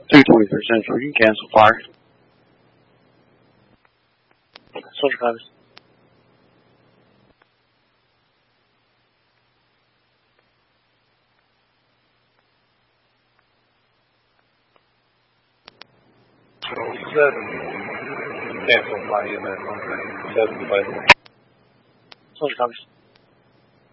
223rd Central, you can cancel fire. Soldier copies. Cancel fire, EMS 7. Soldier copies.